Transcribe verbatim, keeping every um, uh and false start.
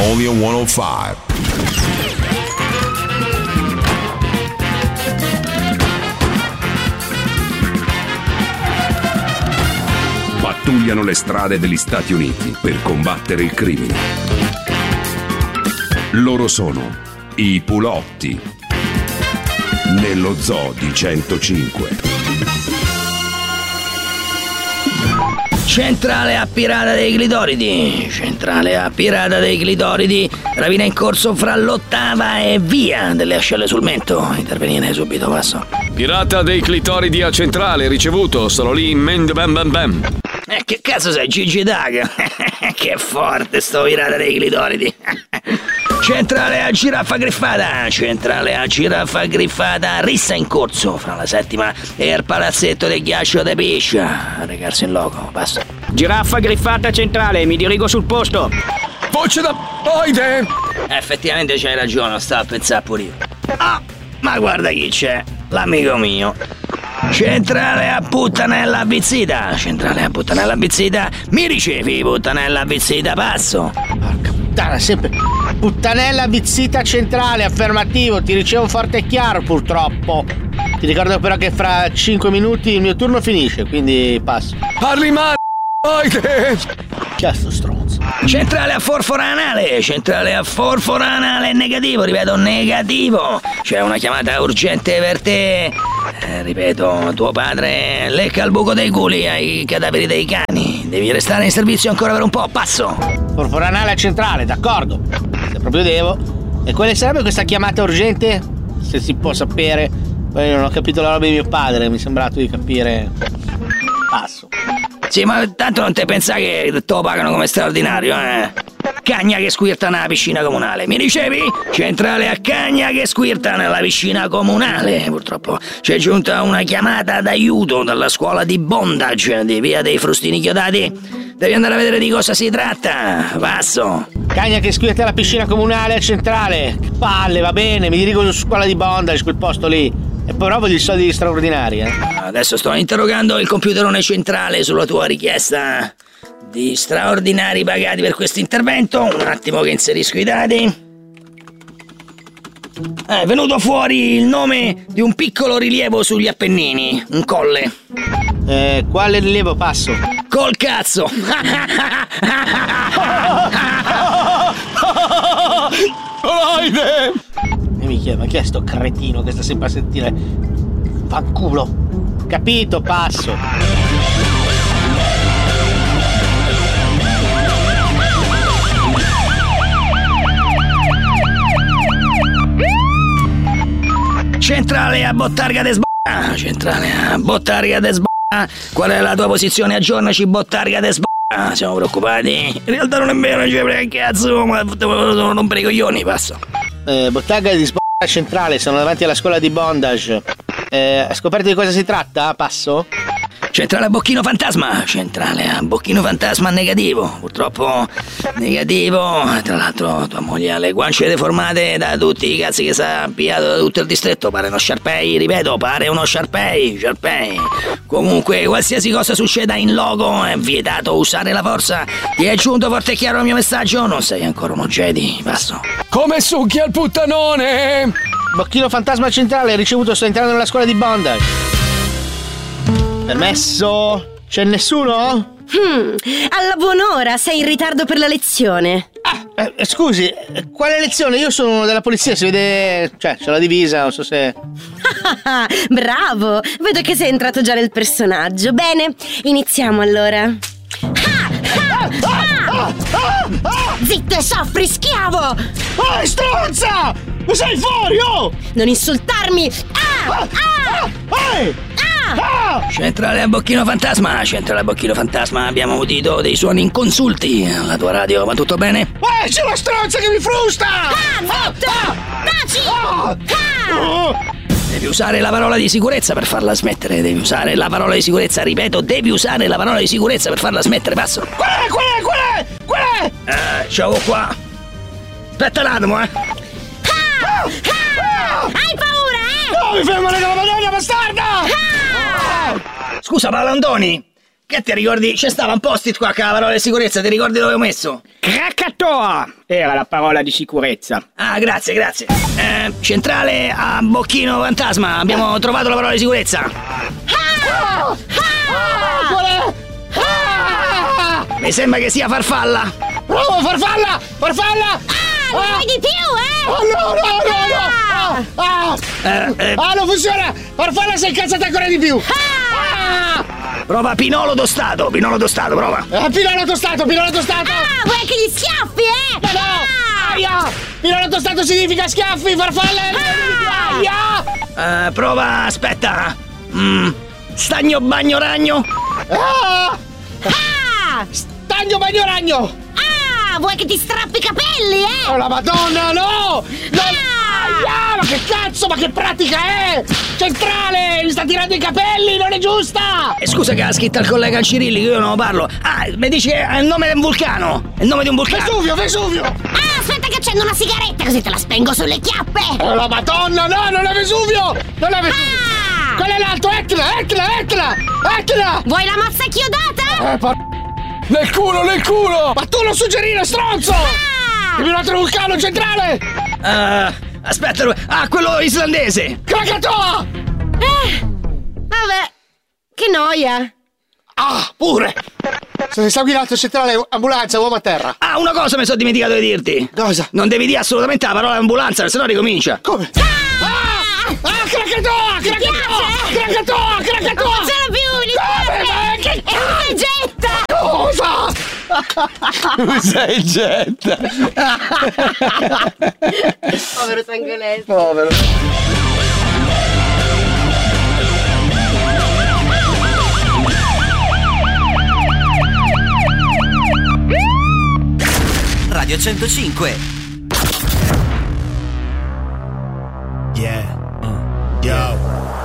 only on one oh five. Pattugliano le strade degli Stati Uniti per combattere il crimine. Loro sono i Pulotti nello zoo di centocinque. Centrale a pirata dei clitoridi, centrale a pirata dei clitoridi, rapina in corso fra l'ottava e via delle ascelle sul mento. Intervenire subito, passo. Pirata dei clitoridi a centrale, ricevuto, sono lì in mend bam bam bam. Eh, che cazzo sei, Gigi Daga? Che forte sto pirata dei clitoridi. Centrale a giraffa griffata, centrale a giraffa griffata, rissa in corso fra la settima e il palazzetto del ghiaccio de Piscia. A recarsi in loco, passo. Giraffa griffata centrale, mi dirigo sul posto. Voce da boide! Eh, effettivamente c'hai ragione, stavo a pensare pure io. Ah, ma guarda chi c'è, l'amico mio. Centrale a puttanella avvizzita, centrale a puttanella avvizzita, mi ricevi puttanella avvizzita, passo. Porca puttana, sempre puttanella avvizzita centrale, affermativo, ti ricevo forte e chiaro purtroppo. Ti ricordo però che fra cinque minuti il mio turno finisce, quindi passo. Parli male, boide! Cazzo stronzo. Centrale a forfora anale, centrale a forfora anale, negativo, ripeto, negativo. C'è una chiamata urgente per te. Eh, ripeto, tuo padre lecca il buco dei culi ai cadaveri dei cani. Devi restare in servizio ancora per un po', passo. Forfora anale a centrale, d'accordo. Se proprio devo. E quale sarebbe questa chiamata urgente? Se si può sapere. Poi non ho capito la roba di mio padre, mi è sembrato di capire. Passo. Sì, ma tanto non te pensa che te lo pagano come straordinario, eh? Cagna che squirta nella piscina comunale, mi ricevi? Centrale a cagna che squirta nella piscina comunale. Purtroppo c'è giunta una chiamata d'aiuto dalla scuola di bondage di via dei Frustini Chiodati. Devi andare a vedere di cosa si tratta. Passo. Cagna che squirta la piscina comunale a centrale. Che palle, va bene, mi dirigo alla scuola di bondage, quel posto lì. E però voglio i soldi straordinari, eh. Adesso sto interrogando il computerone centrale sulla tua richiesta di straordinari pagati per questo intervento. Un attimo che inserisco i dati. È venuto fuori il nome di un piccolo rilievo sugli Appennini, un colle. Eh, quale rilievo, passo? Col cazzo! Boide! E mi chiedo, ma chi è sto cretino che sta sempre a sentire? Fanculo. Capito, passo. Centrale a bottarga de sb***a, centrale a bottarga de sb***a. Qual è la tua posizione? Aggiornaci, bottarga de sb***a. Siamo preoccupati. In realtà non è vero, non ci frega un cazzo, ma devo rompere i coglioni, passo. Eh, bottega di sb***a centrale, sono davanti alla scuola di bondage. Eh, hai scoperto di cosa si tratta? Passo? Centrale a bocchino fantasma, centrale a bocchino fantasma negativo, purtroppo negativo. Tra l'altro tua moglie ha le guance deformate da tutti i cazzi che si è pigliato da tutto il distretto, pare uno Sharpei, ripeto, pare uno Sharpei, Sharpei. Comunque qualsiasi cosa succeda in loco è vietato usare la forza. Ti è giunto forte e chiaro il mio messaggio? Non sei ancora uno Jedi, passo. Come succhia il puttanone? Bocchino fantasma centrale, ricevuto, sto entrando nella scuola di bondage. Permesso? C'è nessuno? Hmm, alla buon'ora, sei in ritardo per la lezione. Ah, eh, scusi, quale lezione? Io sono della polizia, si vede... Cioè, c'ho la divisa, non so se... Bravo, vedo che sei entrato già nel personaggio. Bene, iniziamo allora. Ah, ah, ah, ah, ah. Zitto e soffri, schiavo! Oh, stronza! Ma sei fuori, oh! Non insultarmi! Ah! Ah! Ah! Ehi! Ah! Centrale a bocchino fantasma, centrale a bocchino fantasma, abbiamo udito dei suoni inconsulti. La tua radio, va tutto bene? Eh, c'è una stronza che mi frusta! Ah, zitto! Taci! Ah! Ah! Devi usare la parola di sicurezza per farla smettere, devi usare la parola di sicurezza, ripeto, devi usare la parola di sicurezza per farla smettere, passo. Qual è, qual è, qual è, qual è? Eh, ciao qua. Aspetta un attimo, eh. Ah! Ah! Hai paura, eh? No, mi fermo la Madonna, bastarda! Ah! Scusa, Palandoni, Che ti ricordi? C'è stava un post-it qua con la parola di sicurezza, ti ricordi dove ho messo? Krakatoa era la parola di sicurezza. Ah, grazie, grazie. Eh, centrale a Bocchino Fantasma, abbiamo trovato la parola di sicurezza. Ah! Ah! Qual è? Ah! Mi sembra che sia Farfalla. Bravo, Farfalla! Farfalla! Ah, non vuoi di più, eh? Oh no, no, no, no! Ah! Ah, Eh, eh, ah non funziona! Farfalla si è incazzata ancora di più! Ah! prova Pinolo Tostato, Pinolo Tostato, prova. Ah, Pinolo tostato, Pinolo tostato! Ah, vuoi anche gli schiaffi, eh? No, no! Ah! Aia! Pinolo tostato significa schiaffi, Farfalla! Ah! Aia! Eh, prova, aspetta. Mm, stagno bagno ragno. Ah! Ah! Stagno bagno ragno! Ah, vuoi che ti strappi i capelli, eh? Oh la madonna, no! No! Ah! Aia, ma che cazzo, ma che pratica è? Centrale, mi sta tirando i capelli, non è giusta! E scusa che ha scritto al collega Cirilli, che io non lo parlo. Ah, mi dice che è il nome di un vulcano. È il nome di un vulcano. Vesuvio, Vesuvio! Ah, aspetta che accendo una sigaretta così te la spengo sulle chiappe! Oh la madonna, no, non è Vesuvio! Non è Vesuvio! Ah! Qual è l'altro? Etna, Etna, Etna! Etna! Vuoi la mazza chiodata? Eh, por... Nel culo, nel culo! Ma tu lo suggerire, stronzo! Ah! Dimmi un altro vulcano centrale! Ah, aspetta, ah, quello islandese. Krakatoa! Eh, vabbè, che noia! Ah, pure! Se ne sanguinato centrale, ambulanza, uomo a terra. Ah, una cosa mi sono dimenticato di dirti. Cosa? Non devi dire assolutamente la parola ambulanza, se no ricomincia. Come? Ah! Ah, Krakatoa! Krakatoa! Krakatoa! Krakatoa! Non c'era più, mi Come? Ma che è una getta! cosa? Usa e getta. Povero Sangoletto. Povero. Radio centocinque. Yeah. Uh. Yo.